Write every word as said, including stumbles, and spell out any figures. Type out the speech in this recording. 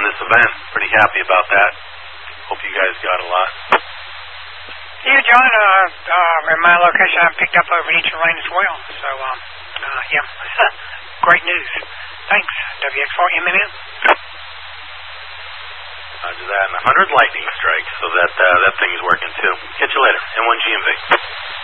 this event. Pretty happy about that. Hope you guys got a lot. Yeah, John, uh, uh, in my location, I picked up overheating rain as well. So, um, uh, yeah, great news. Thanks, W X four M M M. Roger that. And one hundred lightning strikes, so that uh, that thing is working too. Catch you later. N one G M V.